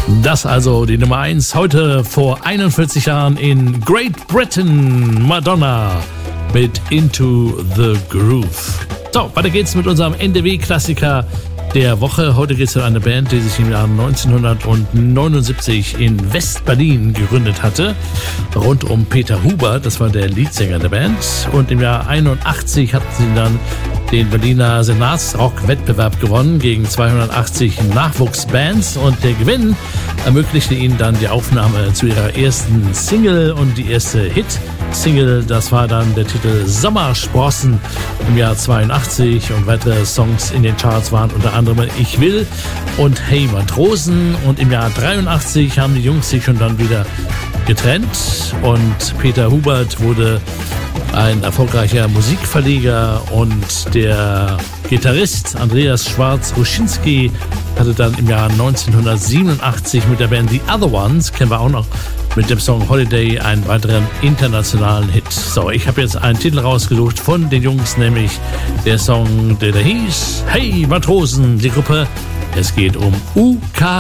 Das also die Nummer 1 heute vor 41 Jahren in Great Britain. Madonna mit Into the Groove. So, weiter geht's mit unserem NDW-Klassiker der Woche. Heute geht es um eine Band, die sich im Jahr 1979 in West-Berlin gegründet hatte. Rund um Peter Huber, das war der Leadsänger der Band. Und im Jahr 81 hatten sie dann den Berliner Senatsrock-Wettbewerb gewonnen gegen 280 Nachwuchsbands. Und der Gewinn ermöglichte ihnen dann die Aufnahme zu ihrer ersten Single und die erste Hit-Single. Das war dann der Titel Sommersprossen im Jahr 82 und weitere Songs in den Charts waren unter anderem Ich will und Hey Matrosen. Und im Jahr 83 haben die Jungs sich schon dann wieder getrennt und Peter Hubert wurde ein erfolgreicher Musikverleger und der Gitarrist Andreas Schwarz-Ruschinski hatte dann im Jahr 1987 mit der Band The Other Ones, kennen wir auch noch, mit dem Song Holiday einen weiteren internationalen Hit. So, ich habe jetzt einen Titel rausgesucht von den Jungs, nämlich der Song, der da hieß Hey Matrosen, die Gruppe. Es geht um UK